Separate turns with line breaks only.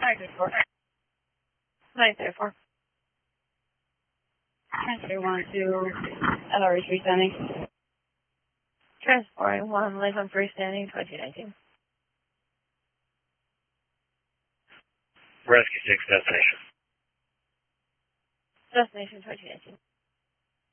934. 934.
Transfer 1 to LRH freestanding.
Transporting 1, Lincoln freestanding, 2019.
Rescue 6, destination.
Destination 2019.